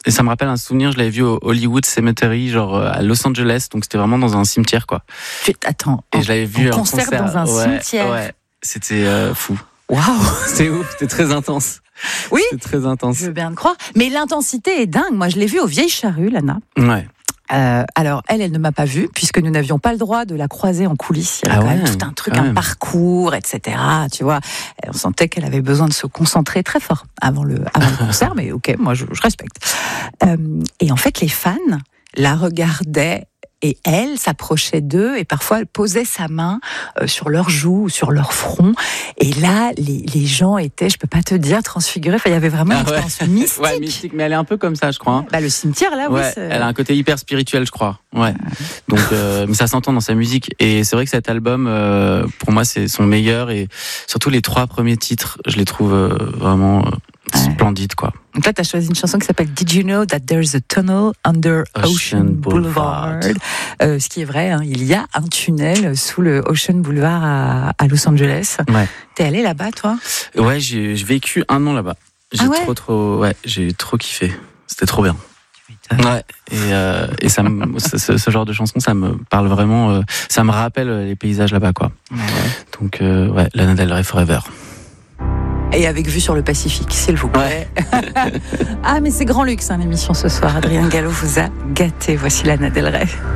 Et ça me rappelle un souvenir, je l'avais vu au Hollywood Cemetery, genre à Los Angeles, donc c'était vraiment dans un cimetière, quoi. Attends, Et je l'avais vu en concert dans un cimetière. Ouais, c'était fou. Waouh, c'était ouf, c'était très intense. Oui, c'était très intense. Je veux bien te croire. Mais l'intensité est dingue. Moi, je l'ai vue aux Vieilles Charrues, Lana. Ouais. Alors, elle ne m'a pas vue, puisque nous n'avions pas le droit de la croiser en coulisses. Il y avait quand même tout un truc, un parcours, etc. Tu vois, on sentait qu'elle avait besoin de se concentrer très fort avant le concert, mais ok, moi je respecte. Et en fait, les fans la regardaient. Et elle s'approchait d'eux et parfois elle posait sa main sur leur joue ou sur leur front. Et là, les gens étaient, je peux pas te dire, transfigurés. Enfin, il y avait vraiment une expérience mystique. Ouais, mystique, mais elle est un peu comme ça, je crois. Bah, le cimetière, là, oui. Elle a un côté hyper spirituel, je crois. Ouais. Donc, mais ça s'entend dans sa musique. Et c'est vrai que cet album, pour moi, c'est son meilleur. Et surtout les 3 premiers titres, je les trouve vraiment splendides, quoi. Donc là, tu as choisi une chanson qui s'appelle Did You Know That There's a Tunnel Under Ocean Boulevard? Ce qui est vrai, hein, il y a un tunnel sous le Ocean Boulevard à Los Angeles. Ouais. T'es allé là-bas, toi? Ouais, j'ai vécu 1 an là-bas. J'ai trop kiffé. C'était trop bien. Ouais, et ça ce genre de chanson, ça me parle vraiment, ça me rappelle les paysages là-bas, quoi. Ouais. Donc, Lana Del Rey Forever. Et avec vue sur le Pacifique, s'il vous plaît. Ouais. Ah, mais c'est grand luxe, hein, l'émission ce soir. Adrien Gallo vous a gâté. Voici Lana Del Rey.